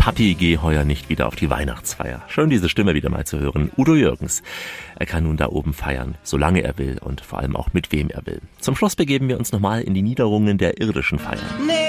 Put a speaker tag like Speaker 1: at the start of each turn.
Speaker 1: Papi, geh heuer nicht wieder auf die Weihnachtsfeier. Schön, diese Stimme wieder mal zu hören. Udo Jürgens. Er kann nun da oben feiern, solange er will und vor allem auch mit wem er will. Zum Schluss begeben wir uns nochmal in die Niederungen der irdischen Feiern.